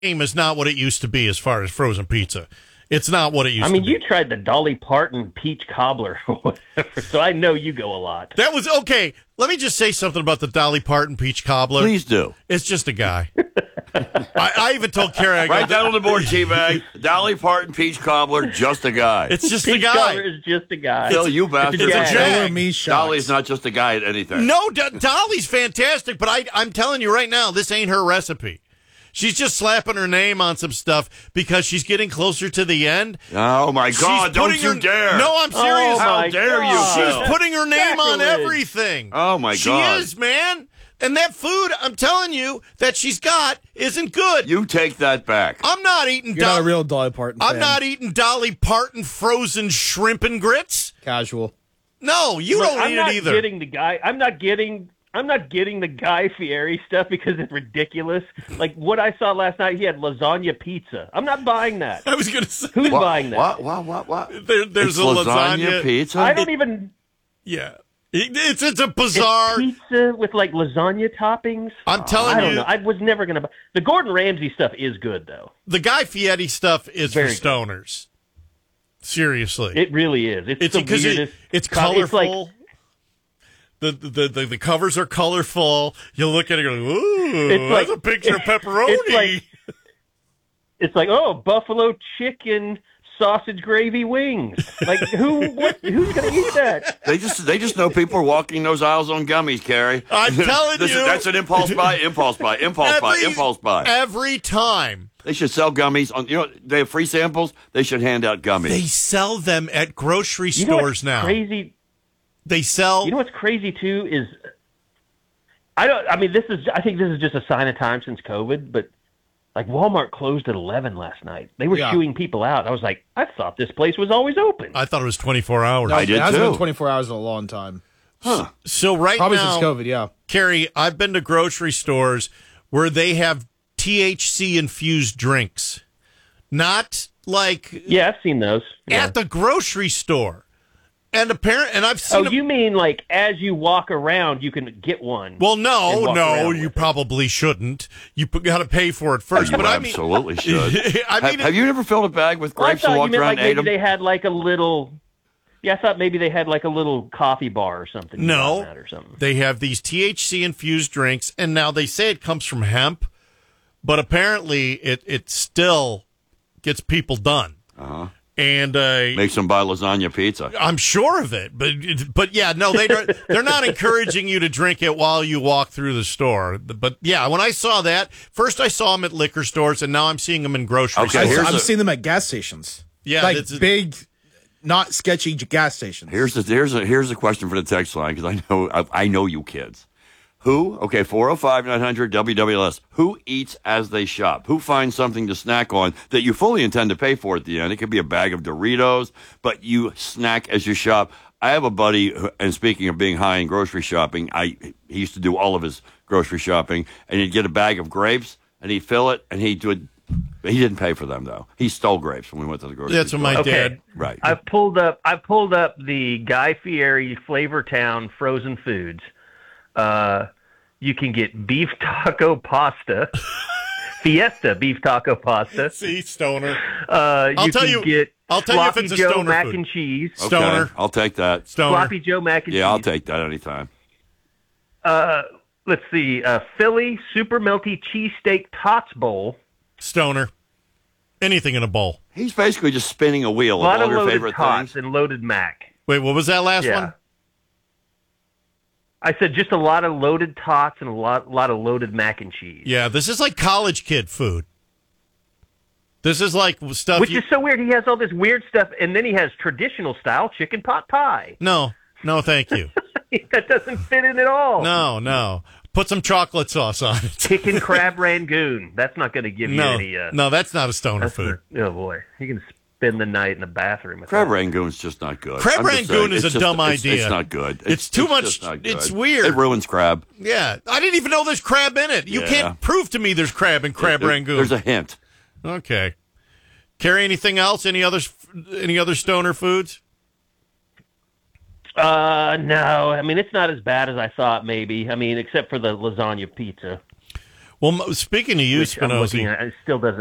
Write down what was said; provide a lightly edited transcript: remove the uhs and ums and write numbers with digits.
game is not what it used to be as far as frozen pizza. It's not what it used to be. I mean, you tried the Dolly Parton peach cobbler or whatever, so I know you go a lot. That was okay. Let me just say something about the Dolly Parton peach cobbler. Please do. It's just a guy. I even told Carrie. Write down on the board, T-Bag. Dolly Parton peach cobbler, just a guy. It's just Peach a guy. cobbler is just a guy. Phil, you bastard. It's a jag. jag. Me shots. Dolly's not just a guy at anything. No, Dolly's fantastic, but I'm telling you right now, this ain't her recipe. She's just slapping her name on some stuff because she's getting closer to the end. Oh, my God, She's don't putting you dare. No, I'm serious. How dare you, She's Phil. putting her name on Sacrilege. everything. Oh, my God. She is, man. And that food, I'm telling you, that she's got isn't good. You take that back. I'm not eating You're not a real Dolly Parton fan. I'm not eating Dolly Parton frozen shrimp and grits. Casual. No, you Look, don't I'm eat not it either. getting the guy. I'm not getting the Guy Fieri stuff because it's ridiculous. Like what I saw last night, he had lasagna pizza. I'm not buying that. I was going to say. Who's buying that? What? There's It's a lasagna. pizza? I don't even. Yeah. It's a bizarre. Pizza with like lasagna toppings. I'm telling I don't you. know. I was never gonna buy the Gordon Ramsay stuff. Is good though. The Guy Fieri stuff is Very for stoners. Seriously. It really is. It's the because weirdest. it's It's like colorful. The covers are colorful. You look at it and go, ooh, It's like- that's a picture of pepperoni. it's like buffalo chicken sausage gravy wings. Like who's gonna eat that? They just know people are walking those aisles on gummies, Carrie. I'm telling you. That's an impulse buy. Every time. They should sell gummies on. They have free samples. They should hand out gummies. They sell them at grocery You know stores what's now. crazy? They sell. You know what's crazy too is I think this is just a sign of time since COVID, but like Walmart closed at 11 last night. They were shooing people out. I was like, I thought this place was always open. I thought it was 24 hours. No, I did it hasn't too. been 24 hours in a long time. Huh. So right Probably now, since COVID, yeah. Carrie, I've been to grocery stores where they have THC infused drinks, not like Yeah, I've seen those. Yeah. at the grocery store. And I've seen. Oh, you mean like as you walk around, you can get one? Well, and no, walk around you with it. probably shouldn't. You got to pay for it first. You But I mean, absolutely should. I mean, have you ever filled a bag with Well, I grapes and thought you walked meant around like and ate maybe them? they had like a little. Yeah, I thought maybe they had like a little coffee bar or something. No, on that or something. they have these THC infused drinks, and now they say it comes from hemp, but apparently it still gets people done. Uh-huh. And Makes them buy lasagna pizza. I'm sure of it, but yeah, no, they're not encouraging you to drink it while you walk through the store. But yeah, when I saw that, first I saw them at liquor stores, and now I'm seeing them in grocery Okay, stores. I've seen them at gas stations. Yeah, like it's big, not sketchy gas stations. Here's a question for the text line because I know you kids. Who? Okay, 405-900 WWLS. Who eats as they shop? Who finds something to snack on that you fully intend to pay for at the end? It could be a bag of Doritos, but you snack as you shop. I have a buddy, and speaking of being high in grocery shopping, he used to do all of his grocery shopping, and he'd get a bag of grapes, and he'd fill it, and he didn't pay for them, though. He stole grapes when we went to the grocery That's store. what my Okay. dad. Right. I've pulled up the Guy Fieri Flavortown frozen foods. You can get beef taco pasta, Fiesta beef taco pasta. See, stoner. You tell can you- get I'll tell you if Sloppy it's a Joe stoner mac food. and cheese. Okay, Stoner. I'll take that. Stoner. Sloppy Joe mac and cheese. Yeah, I'll take that anytime. Let's see, Philly super melty cheesesteak tots bowl. Stoner. Anything in a bowl. He's basically just spinning a wheel A lot of all of your loaded favorite tots things. and loaded mac. Wait, what was that last Yeah. one? I said just a lot of loaded tots and a lot of loaded mac and cheese. Yeah, this is like college kid food. This is like stuff. Which is so weird. He has all this weird stuff, and then he has traditional style chicken pot pie. No, thank you. That doesn't fit in at all. No. Put some chocolate sauce on it. Chicken crab rangoon. That's not going to give you No, any. no, that's not a stoner That's food. oh boy, he can spend the night in the bathroom. With Crab that. rangoon's just not good. Crab I'm just rangoon saying, is it's a just- dumb idea. It's not good. It's too much. just not good. It's weird. It ruins crab. Yeah, I didn't even know there's crab in it. You Yeah. can't prove to me there's crab in crab rangoon. There's a hint. Okay. Carrie, anything else? Any other stoner foods? No. I mean, it's not as bad as I thought. Maybe. I mean, except for the lasagna pizza. Well, speaking of you, which I'm looking Spinozzi, at, it still doesn't